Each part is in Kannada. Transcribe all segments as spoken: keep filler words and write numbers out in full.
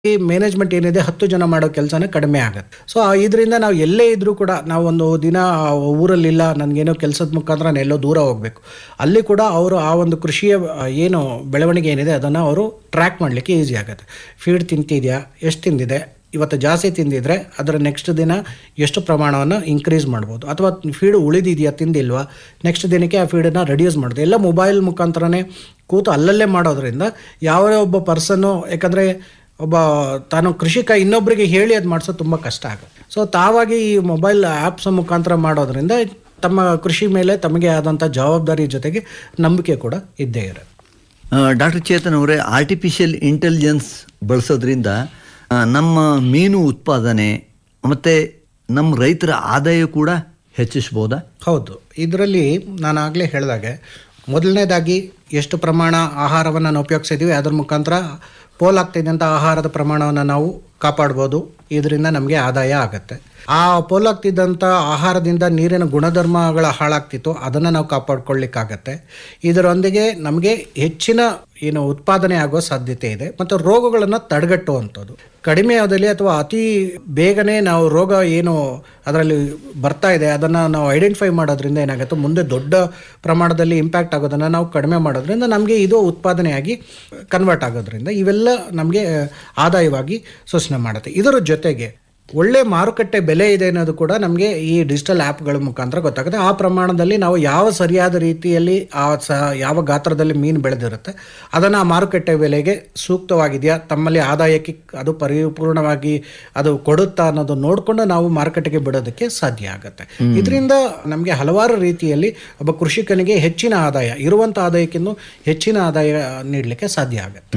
ಈ ಮ್ಯಾನೇಜ್ಮೆಂಟ್ ಏನಿದೆ ಹತ್ತು ಜನ ಮಾಡೋ ಕೆಲಸನೇ ಕಡಿಮೆ ಆಗುತ್ತೆ. ಸೊ ಇದರಿಂದ ನಾವು ಎಲ್ಲೇ ಇದ್ರೂ ಕೂಡ ನಾವು ಒಂದು ದಿನ ಊರಲ್ಲಿಲ್ಲ, ನನಗೇನೋ ಕೆಲಸದ ಮುಖಾಂತರ ನಾನು ಎಲ್ಲೋ ದೂರ ಹೋಗಬೇಕು, ಅಲ್ಲಿ ಕೂಡ ಅವರು ಆ ಒಂದು ಕೃಷಿಯ ಏನು ಬೆಳವಣಿಗೆ ಏನಿದೆ ಅದನ್ನು ಅವರು ಟ್ರ್ಯಾಕ್ ಮಾಡಲಿಕ್ಕೆ ಈಸಿ ಆಗುತ್ತೆ. ಫೀಡ್ ತಿಂತಿದೆಯಾ, ಎಷ್ಟು ತಿಂದಿದೆ, ಇವತ್ತು ಜಾಸ್ತಿ ತಿಂದಿದ್ರೆ ಅದರ ನೆಕ್ಸ್ಟ್ ದಿನ ಎಷ್ಟು ಪ್ರಮಾಣವನ್ನು ಇನ್ಕ್ರೀಸ್ ಮಾಡ್ಬೋದು, ಅಥವಾ ಫೀಡ್ ಉಳಿದಿದೆಯಾ ತಿಂದಿಲ್ವಾ, ನೆಕ್ಸ್ಟ್ ದಿನಕ್ಕೆ ಆ ಫೀಡನ್ನು ರೆಡ್ಯೂಸ್ ಮಾಡೋದು. ಎಲ್ಲ ಮೊಬೈಲ್ ಮುಖಾಂತರನೇ ಕೂತು ಅಲ್ಲಲ್ಲೇ ಮಾಡೋದ್ರಿಂದ ಯಾವ ಒಬ್ಬ ಪರ್ಸನ್ನು, ಯಾಕಂದರೆ ಒಬ್ಬ ತಾನು ಕೃಷಿಕ ಇನ್ನೊಬ್ಬರಿಗೆ ಹೇಳಿ ಅದು ಮಾಡಿಸೋದು ತುಂಬ ಕಷ್ಟ ಆಗುತ್ತೆ. ಸೊ ತಾವಾಗಿ ಈ ಮೊಬೈಲ್ ಆ್ಯಪ್ಸ್ ಮುಖಾಂತರ ಮಾಡೋದ್ರಿಂದ ತಮ್ಮ ಕೃಷಿ ಮೇಲೆ ತಮಗೆ ಆದಂಥ ಜವಾಬ್ದಾರಿ ಜೊತೆಗೆ ನಂಬಿಕೆ ಕೂಡ ಇದ್ದೇ ಇರುತ್ತೆ. ಡಾಕ್ಟರ್ ಚೇತನ್ ಅವರೇ, ಆರ್ಟಿಫಿಷಿಯಲ್ ಇಂಟೆಲಿಜೆನ್ಸ್ ಬಳಸೋದ್ರಿಂದ ನಮ್ಮ ಮೀನು ಉತ್ಪಾದನೆ ಮತ್ತು ನಮ್ಮ ರೈತರ ಆದಾಯ ಕೂಡ ಹೆಚ್ಚಿಸ್ಬೋದಾ? ಹೌದು, ಇದರಲ್ಲಿ ನಾನು ಆಗಲೇ ಹೇಳಿದಾಗೆ ಮೊದಲನೇದಾಗಿ ಎಷ್ಟು ಪ್ರಮಾಣ ಆಹಾರವನ್ನು ನಾವು ಉಪಯೋಗಿಸಿದ್ದೀವಿ ಅದರ ಮುಖಾಂತರ ಪೋಲಾಗ್ತಿದ್ದಂಥ ಆಹಾರದ ಪ್ರಮಾಣವನ್ನು ನಾವು ಕಾಪಾಡ್ಬೋದು. ಇದರಿಂದ ನಮಗೆ ಆದಾಯ ಆಗುತ್ತೆ. ಆ ಪೋಲಾಗ್ತಿದ್ದಂಥ ಆಹಾರದಿಂದ ನೀರಿನ ಗುಣಧರ್ಮಗಳ ಹಾಳಾಗ್ತಿತ್ತು, ಅದನ್ನು ನಾವು ಕಾಪಾಡ್ಕೊಳ್ಳಿಕ್ಕಾಗತ್ತೆ. ಇದರೊಂದಿಗೆ ನಮಗೆ ಹೆಚ್ಚಿನ ಏನು ಉತ್ಪಾದನೆ ಆಗೋ ಸಾಧ್ಯತೆ ಇದೆ. ಮತ್ತು ರೋಗಗಳನ್ನು ತಡೆಗಟ್ಟುವಂಥದ್ದು ಕಡಿಮೆ ಅವಧಿಯಲ್ಲಿ ಅಥವಾ ಅತಿ ಬೇಗನೆ ನಾವು ರೋಗ ಏನು ಅದರಲ್ಲಿ ಬರ್ತಾ ಇದೆ ಅದನ್ನು ನಾವು ಐಡೆಂಟಿಫೈ ಮಾಡೋದ್ರಿಂದ ಏನಾಗುತ್ತೆ, ಮುಂದೆ ದೊಡ್ಡ ಪ್ರಮಾಣದಲ್ಲಿ ಇಂಪ್ಯಾಕ್ಟ್ ಆಗೋದನ್ನು ನಾವು ಕಡಿಮೆ ಮಾಡೋದ್ರಿಂದ ನಮಗೆ ಇದು ಉತ್ಪಾದನೆಯಾಗಿ ಕನ್ವರ್ಟ್ ಆಗೋದ್ರಿಂದ ಇವೆಲ್ಲ ನಮಗೆ ಆದಾಯವಾಗಿ ಸೂಚನೆ ಮಾಡುತ್ತೆ. ಇದರ ಜೊತೆಗೆ ಒಳ್ಳೆ ಮಾರುಕಟ್ಟೆ ಬೆಲೆ ಇದೆ ಅನ್ನೋದು ಕೂಡ ನಮಗೆ ಈ ಡಿಜಿಟಲ್ ಆ್ಯಪ್ಗಳ ಮುಖಾಂತರ ಗೊತ್ತಾಗುತ್ತೆ. ಆ ಪ್ರಮಾಣದಲ್ಲಿ ನಾವು ಯಾವ ಸರಿಯಾದ ರೀತಿಯಲ್ಲಿ ಆ ಸ ಯಾವ ಗಾತ್ರದಲ್ಲಿ ಮೀನು ಬೆಳೆದಿರುತ್ತೆ ಅದನ್ನು ಆ ಮಾರುಕಟ್ಟೆ ಬೆಲೆಗೆ ಸೂಕ್ತವಾಗಿದೆಯಾ, ತಮ್ಮಲ್ಲಿ ಆದಾಯಕ್ಕೆ ಅದು ಪರಿಪೂರ್ಣವಾಗಿ ಅದು ಕೊಡುತ್ತಾ ಅನ್ನೋದು ನೋಡಿಕೊಂಡು ನಾವು ಮಾರುಕಟ್ಟೆಗೆ ಬಿಡೋದಕ್ಕೆ ಸಾಧ್ಯ ಆಗುತ್ತೆ. ಇದರಿಂದ ನಮಗೆ ಹಲವಾರು ರೀತಿಯಲ್ಲಿ ಒಬ್ಬ ಕೃಷಿಕನಿಗೆ ಹೆಚ್ಚಿನ ಆದಾಯ, ಇರುವಂಥ ಆದಾಯಕ್ಕಿಂತ ಹೆಚ್ಚಿನ ಆದಾಯ ನೀಡಲಿಕ್ಕೆ ಸಾಧ್ಯ ಆಗುತ್ತೆ.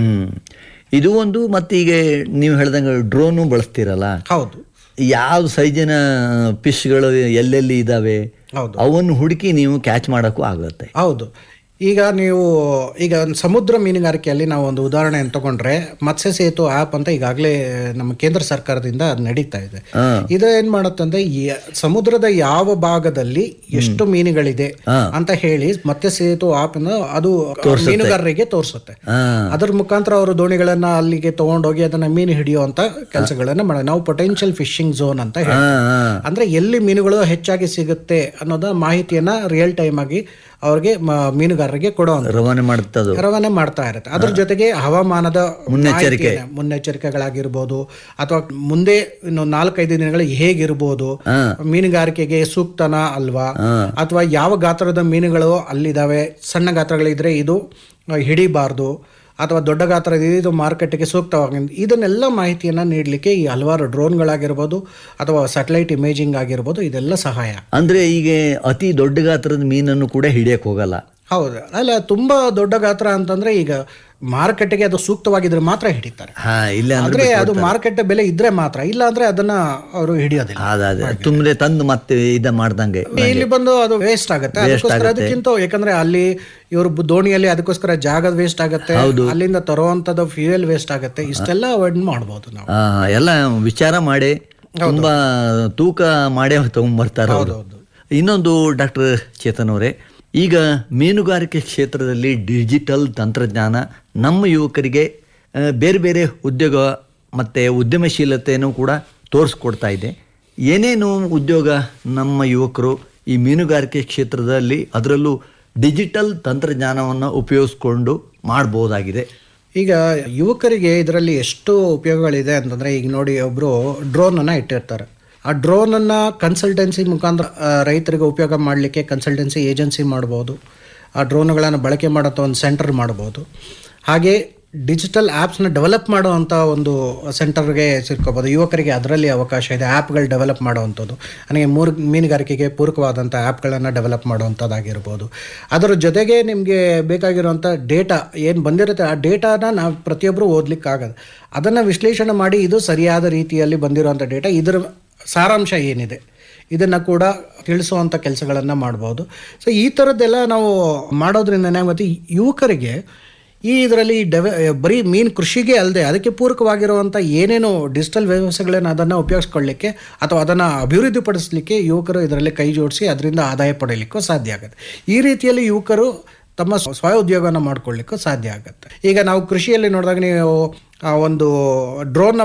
ಇದು ಒಂದು. ಮತ್ತು ಈಗ ನೀವು ಹೇಳ್ದಂಗೆ ಡ್ರೋನು ಬಳಸ್ತೀರಲ್ಲ, ಹೌದು, ಯಾವ ಸೈಜಿನ ಫಿಶ್ಗಳು ಎಲ್ಲೆಲ್ಲಿ ಇದ್ದಾವೆ ಅವನ್ನು ಹುಡುಕಿ ನೀವು ಕ್ಯಾಚ್ ಮಾಡೋಕ್ಕೂ ಆಗುತ್ತೆ. ಹೌದು, ಈಗ ನೀವು ಈಗ ಸಮುದ್ರ ಮೀನುಗಾರಿಕೆಯಲ್ಲಿ ನಾವು ಒಂದು ಉದಾಹರಣೆಯನ್ನು ತಗೊಂಡ್ರೆ ಮತ್ಸ್ಯ ಸೇತು ಆ್ಯಪ್ ಅಂತ ಈಗಾಗಲೇ ನಮ್ಮ ಕೇಂದ್ರ ಸರ್ಕಾರದಿಂದ ಅದು ನಡೀತಾ ಇದೆ. ಇದು ಏನು ಮಾಡುತ್ತಂದ್ರೆ ಸಮುದ್ರದ ಯಾವ ಭಾಗದಲ್ಲಿ ಎಷ್ಟು ಮೀನುಗಳಿದೆ ಅಂತ ಹೇಳಿ ಮತ್ಸ್ಯ ಸೇತು ಆ್ಯಪ್ ಅದು ಮೀನುಗಾರರಿಗೆ ತೋರಿಸುತ್ತೆ. ಅದರ ಮುಖಾಂತರ ಅವರು ದೋಣಿಗಳನ್ನ ಅಲ್ಲಿಗೆ ತಗೊಂಡೋಗಿ ಅದನ್ನ ಮೀನು ಹಿಡಿಯುವಂತ ಕೆಲಸಗಳನ್ನ ಮಾಡ ನಾವು ಪೊಟೆನ್ಷಿಯಲ್ ಫಿಶಿಂಗ್ ಝೋನ್ ಅಂತ ಹೇಳಿ, ಅಂದ್ರೆ ಎಲ್ಲಿ ಮೀನುಗಳು ಹೆಚ್ಚಾಗಿ ಸಿಗುತ್ತೆ ಅನ್ನೋದ ಮಾಹಿತಿಯನ್ನ ರಿಯಲ್ ಟೈಮ್ ಆಗಿ ಅವ್ರಿಗೆ ಮೀನುಗಾರರಿಗೆ ಕೊಡೋ ರವಾನೆ ಮಾಡುತ್ತದೆ ರವಾನೆ ಮಾಡ್ತಾ ಇರುತ್ತೆ. ಅದ್ರ ಜೊತೆಗೆ ಹವಾಮಾನದ ಮುನ್ನೆಚ್ಚರಿಕೆ ಮುನ್ನೆಚ್ಚರಿಕೆಗಳಾಗಿರ್ಬೋದು, ಅಥವಾ ಮುಂದೆ ಇನ್ನು ನಾಲ್ಕೈದು ದಿನಗಳು ಹೇಗಿರ್ಬೋದು, ಮೀನುಗಾರಿಕೆಗೆ ಸೂಕ್ತನಾ ಅಲ್ವಾ, ಅಥವಾ ಯಾವ ಗಾತ್ರದ ಮೀನುಗಳು ಅಲ್ಲಿದ್ದಾವೆ, ಸಣ್ಣ ಗಾತ್ರಗಳಿದ್ರೆ ಇದು ಹಿಡಿಬಾರ್ದು, ಅಥವಾ ದೊಡ್ಡ ಗಾತ್ರ ಇದು ಮಾರುಕಟ್ಟೆಗೆ ಸೂಕ್ತವಾಗಿ, ಇದನ್ನೆಲ್ಲ ಮಾಹಿತಿಯನ್ನು ನೀಡಲಿಕ್ಕೆ ಈ ಹಲವಾರು ಡ್ರೋನ್ಗಳಾಗಿರ್ಬೋದು ಅಥವಾ ಸ್ಯಾಟಲೈಟ್ ಇಮೇಜಿಂಗ್ ಆಗಿರ್ಬೋದು, ಇದೆಲ್ಲ ಸಹಾಯ. ಅಂದರೆ ಈಗ ಅತಿ ದೊಡ್ಡ ಗಾತ್ರದ ಮೀನನ್ನು ಕೂಡ ಹಿಡಿಯಕ್ಕೆ ಹೋಗಲ್ಲ. ಹೌದು, ಅಲ್ಲ ತುಂಬಾ ದೊಡ್ಡ ಗಾತ್ರ ಅಂತಂದ್ರೆ ಈಗ ಮಾರುಕಟ್ಟೆಗೆ ಅದು ಸೂಕ್ತವಾಗಿದ್ರೆ ಮಾತ್ರ ಹಿಡಿತಾರೆ. ಅಂದ್ರೆ ಅದು ಮಾರುಕಟ್ಟೆ ಬೆಲೆ ಇದ್ರೆ ಮಾತ್ರ, ಇಲ್ಲ ಅಂದ್ರೆ ಅದನ್ನ ಅವರು ಹಿಡಿಯೋದಿಲ್ಲ. ತುಂಬೆ ತಂದು ಮತ್ತೆ ಇದ ಮಾಡ್ದಂಗೆ ಇಲ್ಲಿ ಬಂದು ಅದು ವೇಸ್ಟ್ ಆಗುತ್ತೆ. ಅದಕ್ಕೋಸ್ಕರ ಅದಕ್ಕಿಂತ ಯಾಕಂದ್ರೆ ಅಲ್ಲಿ ಇವರು ದೋಣಿಯಲ್ಲಿ ಅದಕ್ಕೋಸ್ಕರ ಜಾಗ ವೇಸ್ಟ್ ಆಗುತ್ತೆ, ಅಲ್ಲಿಂದ ತರುವಂತದ್ದು ಫ್ಯೂಯಲ್ ವೇಸ್ಟ್ ಆಗುತ್ತೆ. ಇಷ್ಟೆಲ್ಲ ಅವಾಯ್ಡ್ ಮಾಡ್ಬೋದು ನಾವು. ಎಲ್ಲ ವಿಚಾರ ಮಾಡಿ ತುಂಬಾ ತೂಕ ಮಾಡೇ ತಗೊಂಡ್ಬರ್ತಾರೆ. ಇನ್ನೊಂದು ಡಾಕ್ಟರ್ ಚೇತನ್ ಅವರೇ, ಈಗ ಮೀನುಗಾರಿಕೆ ಕ್ಷೇತ್ರದಲ್ಲಿ ಡಿಜಿಟಲ್ ತಂತ್ರಜ್ಞಾನ ನಮ್ಮ ಯುವಕರಿಗೆ ಬೇರೆ ಬೇರೆ ಉದ್ಯೋಗ ಮತ್ತು ಉದ್ಯಮಶೀಲತೆಯನ್ನು ಕೂಡ ತೋರಿಸ್ಕೊಡ್ತಾ ಇದೆ. ಏನೇನು ಉದ್ಯೋಗ ನಮ್ಮ ಯುವಕರು ಈ ಮೀನುಗಾರಿಕೆ ಕ್ಷೇತ್ರದಲ್ಲಿ ಅದರಲ್ಲೂ ಡಿಜಿಟಲ್ ತಂತ್ರಜ್ಞಾನವನ್ನು ಉಪಯೋಗಿಸ್ಕೊಂಡು ಮಾಡ್ಬೋದಾಗಿದೆ? ಈಗ ಯುವಕರಿಗೆ ಇದರಲ್ಲಿ ಎಷ್ಟು ಉಪಯೋಗಗಳಿದೆ ಅಂತಂದರೆ, ಈಗ ನೋಡಿ ಒಬ್ಬರು ಡ್ರೋನನ್ನು ಇಟ್ಟಿರ್ತಾರೆ. ಆ ಡ್ರೋನನ್ನು ಕನ್ಸಲ್ಟೆನ್ಸಿ ಮುಖಾಂತರ ರೈತರಿಗೆ ಉಪಯೋಗ ಮಾಡಲಿಕ್ಕೆ ಕನ್ಸಲ್ಟೆನ್ಸಿ ಏಜೆನ್ಸಿ ಮಾಡ್ಬೋದು. ಆ ಡ್ರೋನ್ಗಳನ್ನು ಬಳಕೆ ಮಾಡೋಂಥ ಒಂದು ಸೆಂಟರ್ ಮಾಡ್ಬೋದು. ಹಾಗೆ ಡಿಜಿಟಲ್ ಆ್ಯಪ್ಸ್ನ ಡೆವಲಪ್ ಮಾಡುವಂಥ ಒಂದು ಸೆಂಟರ್ಗೆ ಸೇರ್ಕೋಬೋದು. ಯುವಕರಿಗೆ ಅದರಲ್ಲಿ ಅವಕಾಶ ಇದೆ, ಆ್ಯಪ್ಗಳು ಡೆವಲಪ್ ಮಾಡುವಂಥದ್ದು. ನನಗೆ ಮೂರು ಮೀನುಗಾರಿಕೆಗೆ ಪೂರಕವಾದಂಥ ಆ್ಯಪ್ಗಳನ್ನು ಡೆವಲಪ್ ಮಾಡುವಂಥದ್ದಾಗಿರ್ಬೋದು. ಅದರ ಜೊತೆಗೆ ನಿಮಗೆ ಬೇಕಾಗಿರುವಂಥ ಡೇಟಾ ಏನು ಬಂದಿರುತ್ತೆ, ಆ ಡೇಟಾನ ನಾವು ಪ್ರತಿಯೊಬ್ಬರು ಓದಲಿಕ್ಕಾಗದು. ಅದನ್ನು ವಿಶ್ಲೇಷಣೆ ಮಾಡಿ ಇದು ಸರಿಯಾದ ರೀತಿಯಲ್ಲಿ ಬಂದಿರುವಂಥ ಡೇಟಾ, ಇದರ ಸಾರಾಂಶ ಏನಿದೆ ಇದನ್ನು ಕೂಡ ತಿಳಿಸುವಂಥ ಕೆಲಸಗಳನ್ನು ಮಾಡ್ಬೋದು. ಸೊ ಈ ಥರದ್ದೆಲ್ಲ ನಾವು ಮಾಡೋದ್ರಿಂದ ಏನಾಗುತ್ತೆ, ಯುವಕರಿಗೆ ಈ ಇದರಲ್ಲಿ ಡೆವ ಬರೀ ಮೀನು ಕೃಷಿಗೆ ಅಲ್ಲದೆ ಅದಕ್ಕೆ ಪೂರಕವಾಗಿರುವಂಥ ಏನೇನು ಡಿಜಿಟಲ್ ವ್ಯವಸ್ಥೆಗಳನ್ನು ಅದನ್ನು ಉಪಯೋಗಿಸ್ಕೊಳ್ಳಿಕ್ಕೆ ಅಥವಾ ಅದನ್ನು ಅಭಿವೃದ್ಧಿಪಡಿಸಲಿಕ್ಕೆ ಯುವಕರು ಇದರಲ್ಲಿ ಕೈ ಜೋಡಿಸಿ ಅದರಿಂದ ಆದಾಯ ಪಡೆಯಲಿಕ್ಕೂ ಸಾಧ್ಯ ಆಗುತ್ತೆ. ಈ ರೀತಿಯಲ್ಲಿ ಯುವಕರು ತಮ್ಮ ಸ್ವಉದ್ಯೋಗವನ್ನು ಮಾಡ್ಕೊಳ್ಳಿಕ್ಕೂ ಸಾಧ್ಯ ಆಗುತ್ತೆ. ಈಗ ನಾವು ಕೃಷಿಯಲ್ಲಿ ನೋಡಿದಾಗ ನೀವು ಆ ಒಂದು ಡ್ರೋನ್